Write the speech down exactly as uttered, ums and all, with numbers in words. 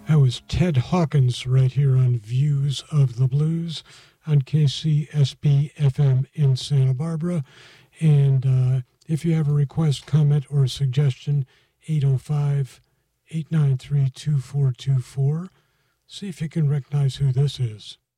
That was Ted Hawkins right here on Views of the Blues on K C S B F M in Santa Barbara. And uh, if you have a request, comment, or a suggestion, eight oh five, eight nine three, two four two four. See if you can recognize who this is.